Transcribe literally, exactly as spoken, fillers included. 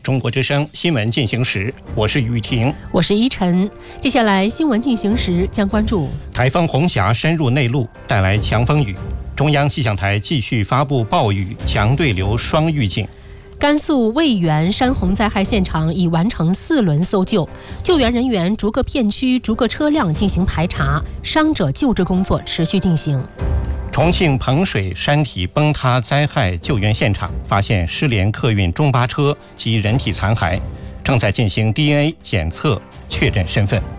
中国之声新闻进行时，我是雨婷， 我是依晨。接下来新闻进行时将关注台风红霞深入内陆，带来强风雨。中央气象台继续发布暴雨强对流双预警。 甘肃渭源山洪灾害现场已完成四轮搜救，救援人员逐个片区、逐个车辆进行排查，伤者救治工作持续进行。 重庆彭水山体崩塌灾害救援现场发现失联客运中巴车及人体残骸，正在进行 D N A 检测确认身份。